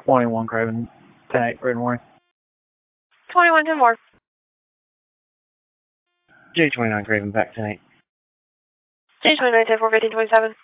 21 Craven, 10-8, written warning. 21, 10 more. J29 Craven, back 10-8. J29, 10 4, 15, 27.